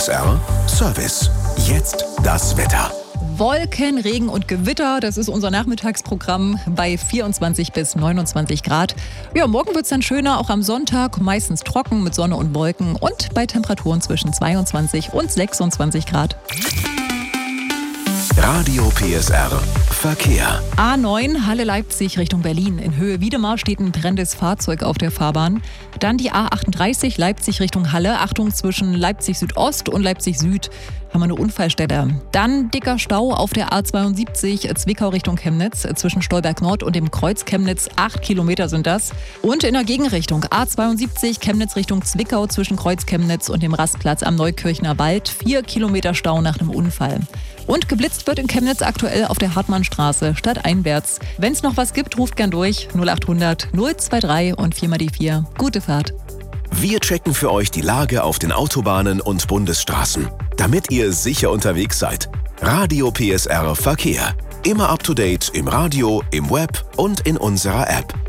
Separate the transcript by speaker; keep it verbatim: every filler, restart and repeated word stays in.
Speaker 1: S R Service. Jetzt das Wetter.
Speaker 2: Wolken, Regen und Gewitter, das ist unser Nachmittagsprogramm bei vierundzwanzig bis neunundzwanzig Grad. Ja, morgen wird es dann schöner, auch am Sonntag, meistens trocken mit Sonne und Wolken und bei Temperaturen zwischen zweiundzwanzig und sechsundzwanzig Grad.
Speaker 1: Radio P S R Verkehr.
Speaker 2: A neun Halle-Leipzig Richtung Berlin. In Höhe Wiedemar steht ein brennendes Fahrzeug auf der Fahrbahn. Dann die A achtunddreißig Leipzig Richtung Halle. Achtung, zwischen Leipzig Südost und Leipzig Süd haben wir eine Unfallstelle. Dann dicker Stau auf der A zweiundsiebzig Zwickau Richtung Chemnitz. Zwischen Stolberg Nord und dem Kreuz Chemnitz. Acht Kilometer sind das. Und in der Gegenrichtung A zweiundsiebzig Chemnitz Richtung Zwickau zwischen Kreuz Chemnitz und dem Rastplatz am Neukirchner Wald. Vier Kilometer Stau nach einem Unfall. Und geblitzt wird in Chemnitz aktuell auf der Hartmannstraße stadteinwärts. Wenn es noch was gibt, ruft gern durch null achthundert null drei und vier mal die vier. Gute Fahrt.
Speaker 1: Wir checken für euch die Lage auf den Autobahnen und Bundesstraßen, damit ihr sicher unterwegs seid. Radio P S R Verkehr. Immer up to date im Radio, im Web und in unserer App.